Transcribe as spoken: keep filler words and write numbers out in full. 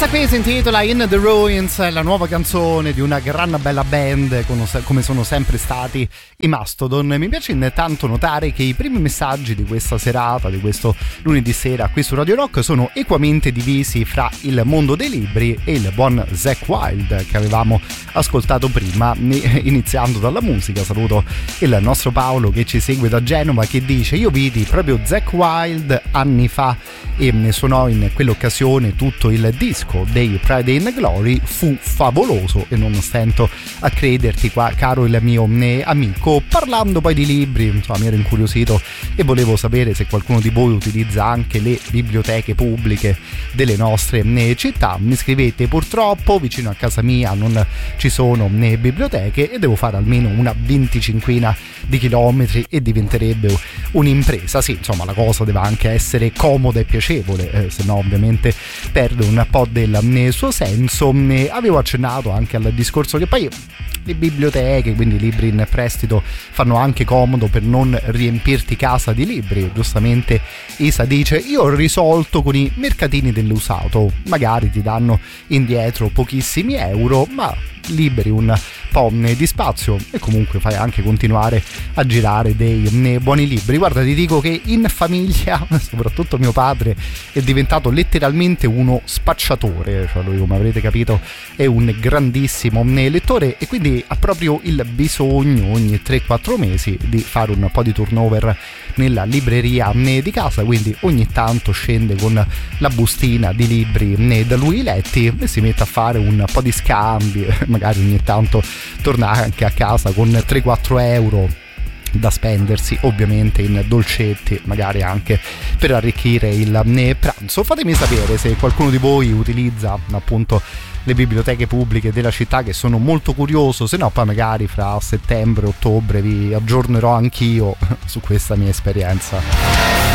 Questa qui si intitola In the Ruins, è la nuova canzone di una gran bella band come sono sempre stati i Mastodon. Mi piace intanto notare che i primi messaggi di questa serata, di questo lunedì sera qui su Radio Rock, sono equamente divisi fra il mondo dei libri e il buon Zakk Wylde che avevamo ascoltato prima, iniziando dalla musica. Saluto il nostro Paolo che ci segue da Genova, che dice: io vidi proprio Zakk Wylde anni fa e ne suonò in quell'occasione tutto il disco dei Pride in Glory, fu favoloso e non stento a crederti qua, caro il mio amico. Parlando poi di libri, insomma, mi ero incuriosito e volevo sapere se qualcuno di voi utilizza anche le biblioteche pubbliche delle nostre città. Mi scrivete: purtroppo vicino a casa mia non ci sono né biblioteche e devo fare almeno una venticinquina di chilometri e diventerebbe un'impresa. Sì, insomma, la cosa deve anche essere comoda e piacevole, eh, se no ovviamente perde un po' del suo senso. Ne avevo accennato anche al discorso che poi le biblioteche, quindi i libri in prestito, fanno anche comodo per non riempirti casa di libri. Giustamente Isa dice: io ho risolto con i mercatini dell'usato, magari ti danno indietro pochissimi euro ma liberi un po' di spazio e comunque fai anche continuare a girare dei buoni libri. Guarda, ti dico che in famiglia soprattutto mio padre è diventato letteralmente uno spacciatore, cioè lui, come avrete capito, è un grandissimo lettore e quindi ha proprio il bisogno ogni tre quattro mesi di fare un po' di turnover nella libreria di casa, quindi ogni tanto scende con la bustina di libri da lui letti e si mette a fare un po' di scambi, magari ogni tanto torna anche a casa con tre quattro euro da spendersi ovviamente in dolcetti, magari anche per arricchire il pranzo. Fatemi sapere se qualcuno di voi utilizza appunto le biblioteche pubbliche della città, che sono molto curioso, se no poi magari fra settembre e ottobre vi aggiornerò anch'io su questa mia esperienza.